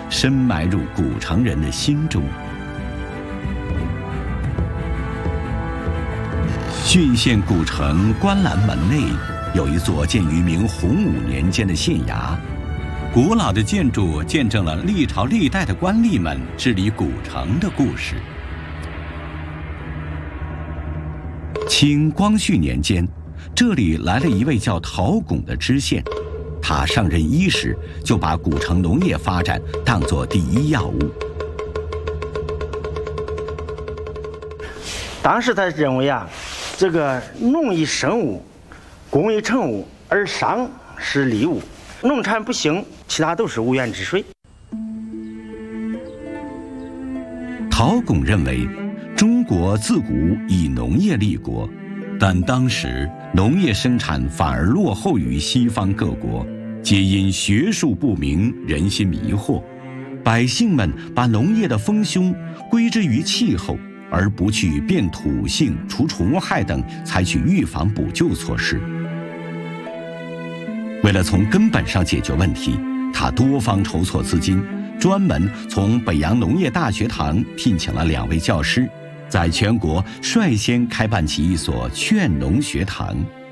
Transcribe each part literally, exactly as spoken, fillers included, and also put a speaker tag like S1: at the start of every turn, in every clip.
S1: 深埋入古城人的心中。浚县古城观澜门内有一座建于明洪武年间的县衙，古老的建筑见证了历朝历代的官吏们治理古城的故事。清光绪年间，这里来了一位叫陶拱的知县，他上任伊始就把古城农业发展当作第一要务。
S2: 当时他认为啊，这个农以生物，工以成物，而商是利物。农产不兴，其他都是无源之水。
S1: 陶拱认为，中国自古以农业立国，但当时农业生产反而落后于西方各国，皆因学术不明，人心迷惑，百姓们把农业的丰凶归之于气候，而不去变土性、除虫害等采取预防补救措施。为了从根本上解决问题，他多方筹措资金，专门从北洋农业大学堂聘请了两位教师，在全国率先开办起一所劝农学堂。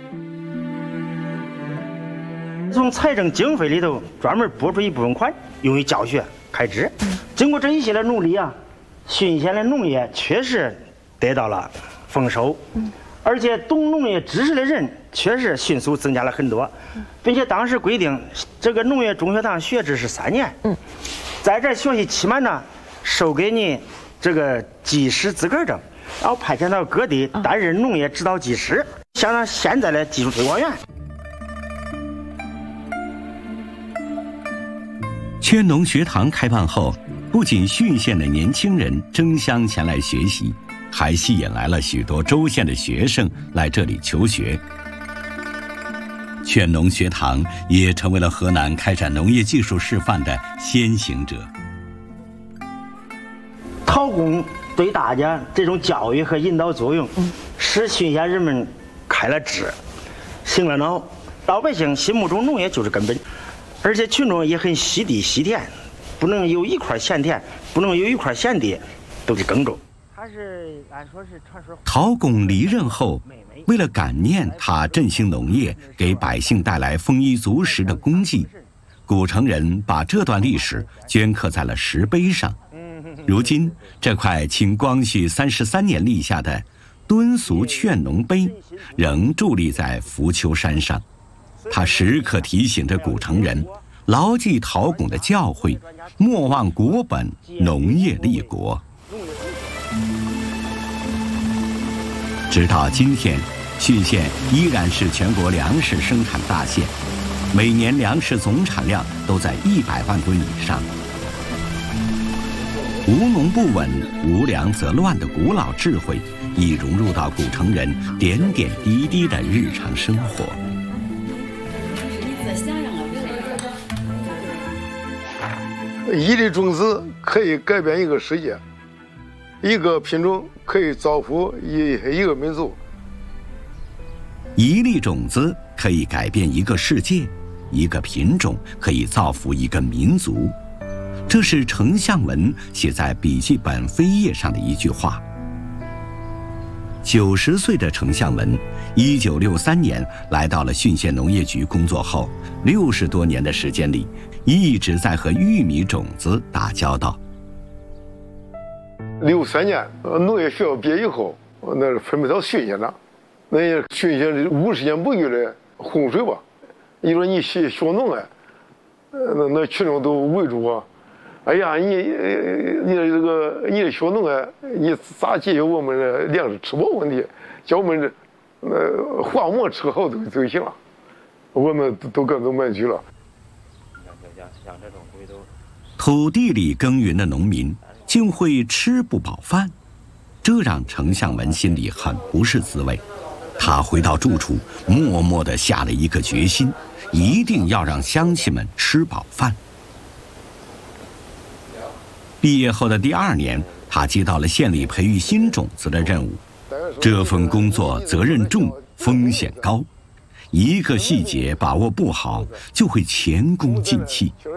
S2: 从财政经费里头专门拨出一部分款用于教学开支。经过这一系列努力啊，浚县的农业确实得到了丰收，而且懂农业知识的人确实迅速增加了很多，并且当时规定这个农业中学堂学制是三年，在这学习期满呢，授给你这个技师资格证，然后派遣到各地担任农业指导技师，相当现在的技术推广员。
S1: 劝农学堂开办后，不仅浚县的年轻人争相前来学习，还吸引来了许多州县的学生来这里求学。劝农学堂也成为了河南开展农业技术示范的先行者。
S2: 陶拱对大家这种教育和引导作用，使浚县人们开了智，醒了脑，老百姓心目中农业就是根本，而且群众也很惜地惜田，不能有一块闲田，不能有一块闲地都去耕种。他是按说是传说。
S1: 陶拱离任后，为了感念他振兴农业，给百姓带来丰衣足食的功绩，古城人把这段历史镌刻在了石碑上。如今，这块清光绪三十三年立下的敦俗劝农碑，仍伫立在浮丘山上。它时刻提醒着古城人，牢记陶拱的教诲，莫忘国本，农业立国。直到今天，浚县依然是全国粮食生产大县，每年粮食总产量都在一百万吨以上。无农不稳，无粮则乱的古老智慧，已融入到古城人点点滴滴的日常生活。
S3: 一粒种子可以改变一个世界，一个品种可以造福一一个民族。
S1: 一粒种子可以改变一个世界，一个品种可以造福一个民族。这是丞相文写在笔记本扉页上的一句话。九十岁的丞相文，一九六三年来到了浚县农业局工作后，六十多年的时间里，一直在和玉米种子打交道。
S3: 六三年农业学校毕业以后，那是分配到浚县了。那也浚县五十年不遇的洪水吧，你说你学学农啊，那那群众都围住我。哎呀，你你这个你的学农啊，你咋解决我们的粮食吃饱问题？叫我们这呃化馍吃好就就行了，我们都各种满足了。
S1: 土地里耕耘的农民竟会吃不饱饭，这让丞相文心里很不是滋味。他回到住处，默默地下了一个决心，一定要让乡亲们吃饱饭。毕业后的第二年，他接到了县里培育新种子的任务。这份工作责任重，风险高，一个细节把握不好，就会前功尽弃。